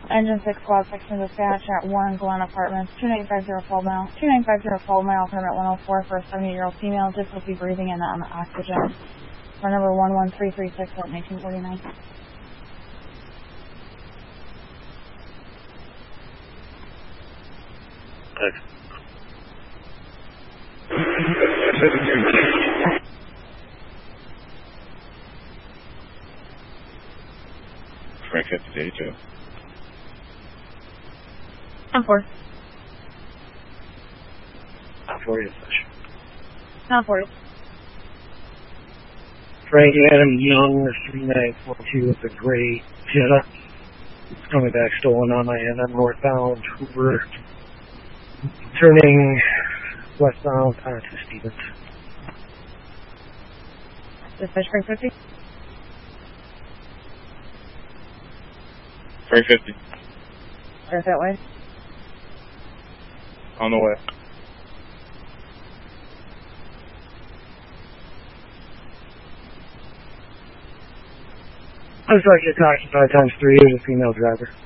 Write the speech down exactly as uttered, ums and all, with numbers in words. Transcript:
Engine six Squad Section Dispatch at Warren Glen Apartments, two nine five zero twelve mile, two nine five zero twelve mile, permit one oh four for a seventy-year-old female, difficulty breathing and on oxygen. For number one one three three six at nineteen forty-nine. Thanks. Frank fifty eighty-two. ten four. forty session. ten forty. Frank Adam Young, three nine four two with a gray Jetta. It's coming back stolen on my end. I'm northbound Hoover, turning westbound onto Stevens. Dispatch Frank fifty. Frank fifty. Right that way. On the way. Looks like you're talking five times three. There's a female driver.